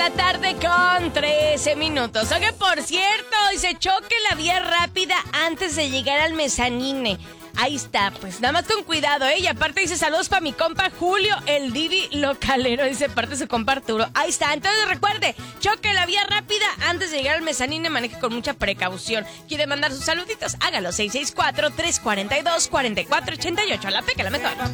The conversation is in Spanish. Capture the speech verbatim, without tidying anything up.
La tarde con trece minutos. Oye, por cierto, dice choque la vía rápida antes de llegar al mezanine. Ahí está, pues nada más con cuidado, ¿eh? Y aparte dice saludos para mi compa Julio, el Didi localero, dice parte su compa Arturo. Ahí está, entonces recuerde, choque la vía rápida antes de llegar al mezanine, maneje con mucha precaución. ¿Quiere mandar sus saluditos? Hágalo, seis seis cuatro, tres cuatro dos, cuatro cuatro ocho ocho. La peca, la mejor.